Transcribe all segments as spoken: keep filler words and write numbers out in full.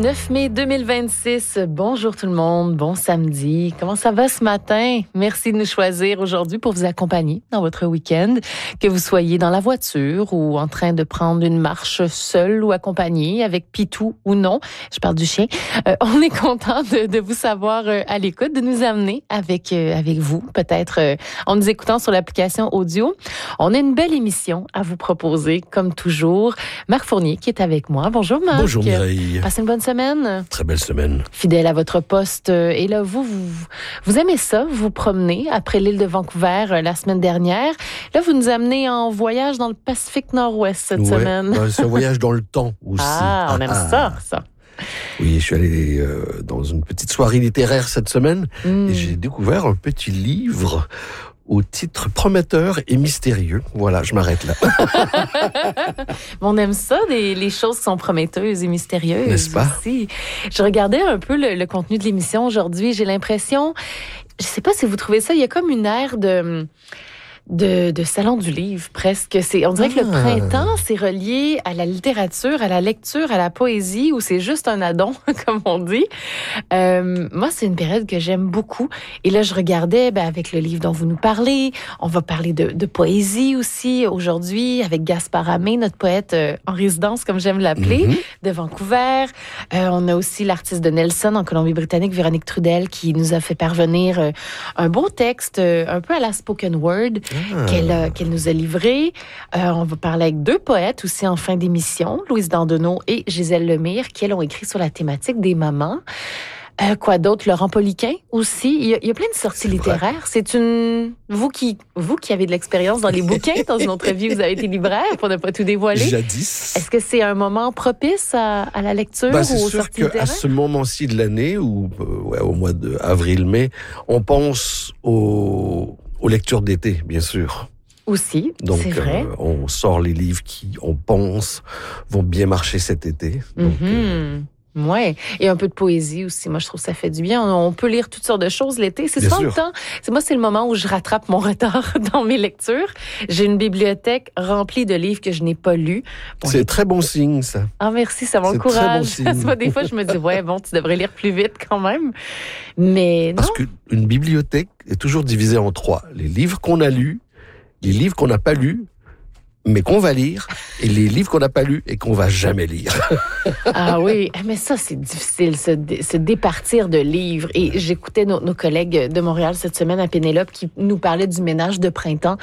neuf mai deux mille vingt-six. Bonjour tout le monde, bon samedi. Comment ça va ce matin? Merci de nous choisir aujourd'hui pour vous accompagner dans votre week-end. Que vous soyez dans la voiture ou en train de prendre une marche seul ou accompagné, avec Pitou ou non. Je parle du chien. Euh, on est content de, de vous savoir euh, à l'écoute, de nous amener avec, euh, avec vous, peut-être euh, en nous écoutant sur l'application audio. On a une belle émission à vous proposer, comme toujours. Marc Fournier qui est avec moi. Bonjour Marc. Bonjour Mireille. Passez une bonne semaine. Très belle semaine. Fidèle à votre poste. Et là, vous, vous, vous aimez ça, vous promener après l'île de Vancouver euh, la semaine dernière. Là, vous nous amenez en voyage dans le Pacifique Nord-Ouest cette ouais, semaine. Bah, c'est un voyage dans le temps aussi. Ah, on aime ah, ça, ça. Oui, je suis allé euh, dans une petite soirée littéraire cette semaine Mm. et j'ai découvert un petit livre au titre prometteur et mystérieux. Voilà, je m'arrête là. On aime ça, les, les choses qui sont prometteuses et mystérieuses. N'est-ce pas? Aussi. Je regardais un peu le, le contenu de l'émission aujourd'hui. J'ai l'impression, je sais pas si vous trouvez ça, il y a comme une aire de... De, de salon du livre, presque. C'est, on dirait que le Ah. printemps, c'est relié à la littérature, à la lecture, à la poésie, ou c'est juste un addon, comme on dit. Euh, moi, c'est une période que j'aime beaucoup. Et là, je regardais, ben, avec le livre dont vous nous parlez, on va parler de, de poésie aussi aujourd'hui, avec Gaspard Hamé, notre poète euh, en résidence, comme j'aime l'appeler, Mhm. de Vancouver. Euh, on a aussi l'artiste de Nelson en Colombie-Britannique, Véronique Trudel, qui nous a fait parvenir euh, un beau texte, euh, un peu à la spoken word, Ah. qu'elle, a- qu'elle nous a livré. Euh, on va parler avec deux poètes aussi en fin d'émission, Louise Dandonneau et Gisèle Lemire, qui elles ont écrit sur la thématique des mamans. Euh, quoi d'autre? Laurent Poliquin aussi. Il y a, il y a plein de sorties C'est vrai. littéraires. C'est une... Vous qui, vous qui avez de l'expérience dans les bouquins, dans une autre vie, vous avez été libraire, pour ne pas tout dévoiler. Jadis. Est-ce que c'est un moment propice à, à la lecture Bah, ou c'est aux sûr sorties qu'à littéraires? ce moment-ci de l'année, ou euh, ouais, au mois de avril-mai, on pense aux, aux lectures d'été, bien sûr. Aussi, Donc, c'est vrai. euh, on sort les livres qui, on pense, vont bien marcher cet été. Donc, euh, Mhm. Ouais, et un peu de poésie aussi. Moi, je trouve que ça fait du bien. On, on peut lire toutes sortes de choses l'été. C'est Bien souvent sûr. le temps. C'est moi, c'est le moment où je rattrape mon retard dans mes lectures. J'ai une bibliothèque remplie de livres que je n'ai pas lus. Bon, c'est très bon signe, ça. Ah, merci, ça C'est m'encourage. très bon signe. Parce que des fois, je me dis, ouais, bon, tu devrais lire plus vite quand même. Mais non. Parce qu'une bibliothèque est toujours divisée en trois. Les livres qu'on a lus, les livres qu'on n'a pas lus, mais qu'on va lire, et les livres qu'on n'a pas lus et qu'on va jamais lire. Ah oui, mais ça, c'est difficile, se, dé- se départir de livres. Et j'écoutais nos, nos collègues de Montréal cette semaine à Pénélope qui nous parlaient du ménage de printemps.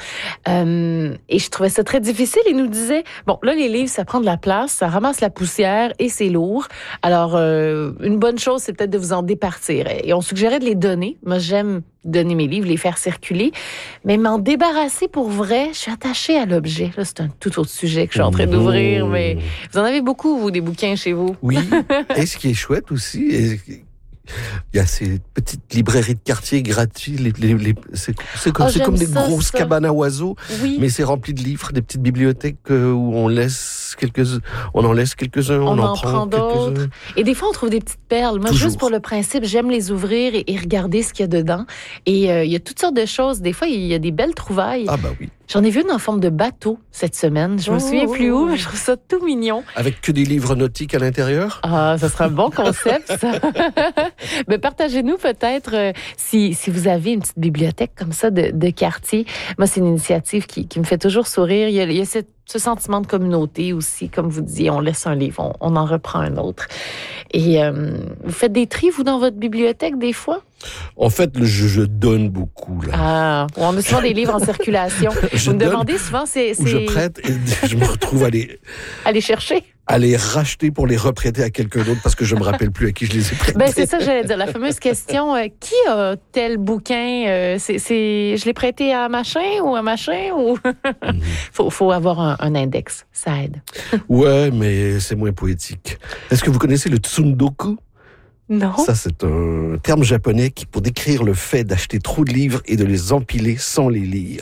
Euh, et je trouvais ça très difficile. Ils nous disaient, bon, là, les livres, ça prend de la place, ça ramasse la poussière et c'est lourd. Alors, euh, une bonne chose, c'est peut-être de vous en départir. Et on suggérait de les donner. Moi, j'aime donner mes livres, les faire circuler. Mais m'en débarrasser pour vrai, je suis attachée à l'objet. Là, c'est un tout autre sujet que je suis en train d'ouvrir, mais vous en avez beaucoup, vous, des bouquins chez vous. Oui, et ce qui est chouette aussi, et- il y a ces petites librairies de quartier gratuites, les, les, les- c'est, c'est comme, Oh, c'est comme j'aime des ça, grosses ça. cabanes à oiseaux, Oui. mais c'est rempli de livres, des petites bibliothèques euh, où on laisse quelques, on en laisse quelques-uns, on, On en, en prend, prend d'autres. quelques-uns. Et des fois, on trouve des petites perles. Moi, Toujours. juste pour le principe, j'aime les ouvrir et, et regarder ce qu'il y a dedans. Et euh, il y a toutes sortes de choses. Des fois, il y a des belles trouvailles. Ah bah oui, J'en ai vu une en forme de bateau cette semaine. Je me Oh. souviens plus où, mais je trouve ça tout mignon. avec que des livres nautiques à l'intérieur. Ah, ça serait un bon concept, ça. Mais partagez-nous peut-être euh, si, si vous avez une petite bibliothèque comme ça de, de quartier. Moi, c'est une initiative qui, qui me fait toujours sourire. Il y a, il y a cette- ce sentiment de communauté aussi, comme vous disiez, on laisse un livre, on, on en reprend un autre. Et euh, vous faites des tris, vous, dans votre bibliothèque, des fois? En fait, je, je donne beaucoup là. Ah, on a souvent des livres en circulation. Je Vous me donne demandez souvent, c'est, Où je c'est prête et je me retrouve à les, aller chercher. à les racheter pour les reprêter à quelqu'un d'autre parce que je me rappelle plus à qui je les ai prêtés. Ben c'est ça que j'allais dire. La fameuse question, euh, qui a tel bouquin? Euh, c'est, c'est, je l'ai prêté à machin ou à machin? Ou... Mhm. faut, faut avoir un, un index, ça aide. Ouais, mais c'est moins poétique. Est-ce que vous connaissez le tsundoku? Non? Ça, c'est un terme japonais qui, pour décrire le fait d'acheter trop de livres et de les empiler sans les lire.